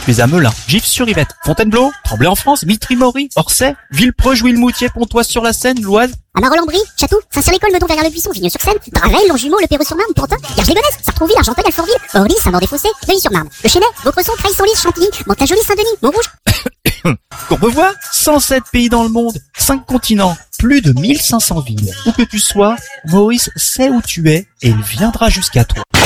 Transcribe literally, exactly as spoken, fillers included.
tu es à Melun, Gif-sur-Yvette, Fontainebleau, Tremblay en France, Mitry-Mory, Orsay, Villepreux, Jouy-le-Moutier, Pontoise-sur-la-Seine, l'Oise. À Marolles-en-Brie, Château, Saint-Cyr-l'École, Meudon, Verrières-le-Buisson, Vigneux-sur-Seine, Draveil, Longjumeau, Le Perreux-sur-Marne, Pantin, Garges-les-Gonesse, Sartrouville, Argenteuil, Alfortville, Orly, Saint-Maur-des-Fossés, Neuilly-sur-Marne, Le Chesnay, Vaucresson, Creil-Senlis, Chantilly, Mantes-la-Jolie, Saint-Denis, Montrouge. Courbevoie, cent sept pays dans le monde, cinq continents, plus de mille cinq cents villes. Où que tu sois, Maurice sait où tu es et il viendra jusqu'à toi.